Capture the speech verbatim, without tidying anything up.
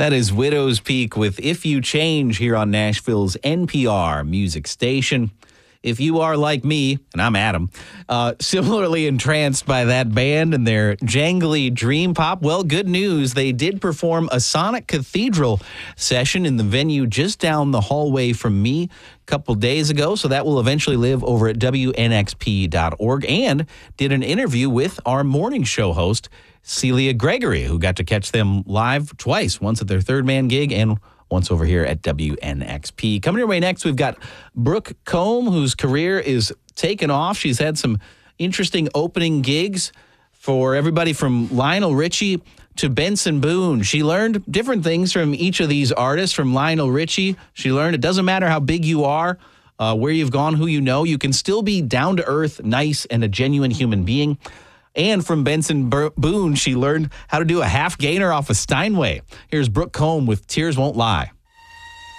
That is Widow's Peak with If You Change here on Nashville's N P R music station. If you are like me, and I'm Adam, uh, similarly entranced by that band and their jangly dream pop, well, good news. They did perform a Sonic Cathedral session in the venue just down the hallway from me a couple days ago, so that will eventually live over at W N X P dot org, and did an interview with our morning show host, Celia Gregory, who got to catch them live twice, once at their Third Man gig and once over here at W N X P. Coming your way next, we've got Brooke Combe, whose career is taken off. She's had some interesting opening gigs for everybody from Lionel Richie to Benson Boone. She learned different things from each of these artists. From Lionel Richie, she learned it doesn't matter how big you are, uh, where you've gone, who you know, you can still be down to earth, nice, and a genuine human being. And from Benson Boone, she learned how to do a half gainer off a Steinway. Here's Brooke Combe with Tears Won't Lie.